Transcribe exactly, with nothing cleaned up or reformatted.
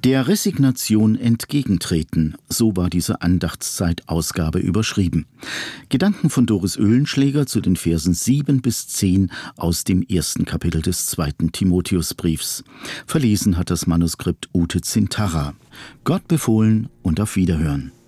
Der Resignation entgegentreten, so war diese Andachtszeitausgabe überschrieben. Gedanken von Doris Oehlenschläger zu den Versen sieben bis zehn aus dem ersten Kapitel des zweiten Timotheusbriefs. Verlesen hat das Manuskript Ute Zintarra. Gott befohlen und auf Wiederhören.